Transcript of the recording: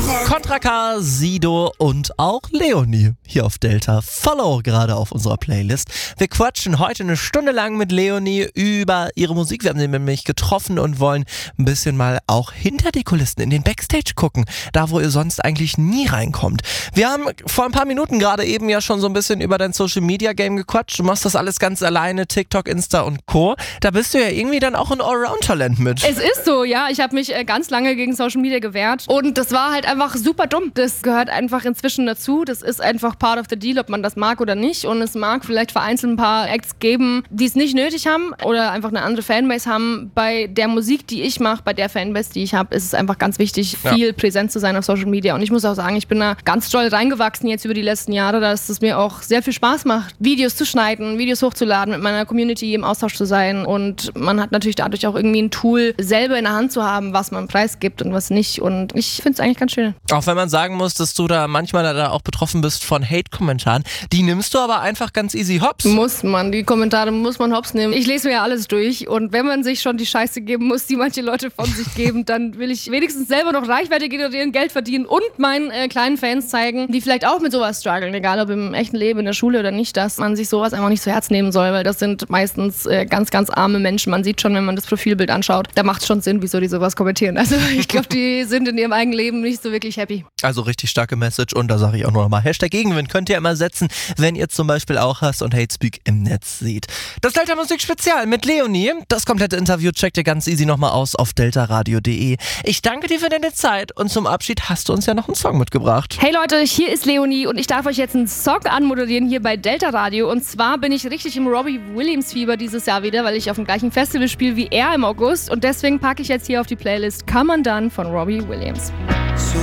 Contra K, Sido und auch Leonie hier auf Delta. Follow gerade auf unserer Playlist. Wir quatschen heute eine Stunde lang mit Leonie über ihre Musik. Wir haben sie nämlich getroffen und wollen ein bisschen mal auch hinter die Kulissen in den Backstage gucken. Da, wo ihr sonst eigentlich nie reinkommt. Wir haben vor ein paar Minuten gerade eben ja schon so ein bisschen über dein Social Media Game gequatscht. Du machst das alles ganz alleine, TikTok, Insta und Co. Da bist du ja irgendwie dann auch ein Allround-Talent mit. Es ist so, ja. Ich habe mich ganz lange gegen Social Media gewehrt und das war halt einfach super dumm. Das gehört einfach inzwischen dazu. Das ist einfach part of the deal, ob man das mag oder nicht. Und es mag vielleicht vereinzelt ein paar Acts geben, die es nicht nötig haben oder einfach eine andere Fanbase haben. Bei der Musik, die ich mache, bei der Fanbase, die ich habe, ist es einfach ganz wichtig, viel präsent zu sein auf Social Media. Und ich muss auch sagen, ich bin da ganz doll reingewachsen jetzt über die letzten Jahre, dass es mir auch sehr viel Spaß macht, Videos zu schneiden, Videos hochzuladen, mit meiner Community im Austausch zu sein. Und man hat natürlich dadurch auch irgendwie ein Tool, selber in der Hand zu haben, was man preisgibt und was nicht. Und ich finde es eigentlich ganz schön. Auch wenn man sagen muss, dass du da manchmal da auch betroffen bist von Hate-Kommentaren, die nimmst du aber einfach ganz easy hops. Muss man, die Kommentare muss man hops nehmen. Ich lese mir ja alles durch und wenn man sich schon die Scheiße geben muss, die manche Leute von sich geben, dann will ich wenigstens selber noch Reichweite generieren, Geld verdienen und meinen kleinen Fans zeigen, die vielleicht auch mit sowas strugglen, egal ob im echten Leben, in der Schule oder nicht, dass man sich sowas einfach nicht zu Herz nehmen soll, weil das sind meistens ganz, ganz arme Menschen. Man sieht schon, wenn man das Profilbild anschaut, da macht es schon Sinn, wieso die sowas kommentieren. Also ich glaube, die sind in ihrem eigenen Leben nicht so wirklich happy. Also richtig starke Message und da sage ich auch noch mal Hashtag Gegenwind könnt ihr immer setzen, wenn ihr zum Beispiel auch Hass und Hate Speak im Netz seht. Das Delta Musik Spezial mit Leonie. Das komplette Interview checkt ihr ganz easy nochmal aus auf deltaradio.de. Ich danke dir für deine Zeit und zum Abschied hast du uns ja noch einen Song mitgebracht. Hey Leute, hier ist Leonie und ich darf euch jetzt einen Song anmoderieren hier bei Delta Radio und zwar bin ich richtig im Robbie Williams Fieber dieses Jahr wieder, weil ich auf dem gleichen Festival spiele wie er im August und deswegen packe ich jetzt hier auf die Playlist Come Undone von Robbie Williams.